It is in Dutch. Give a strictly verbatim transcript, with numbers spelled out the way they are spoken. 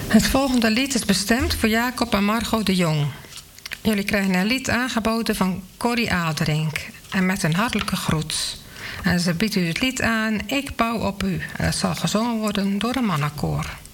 Het volgende lied is bestemd voor Jacob en Margot de Jong. Jullie krijgen een lied aangeboden van Corrie Aderink. En met een hartelijke groet. En ze biedt u het lied aan, Ik bouw op u. En het zal gezongen worden door een mannenkoor.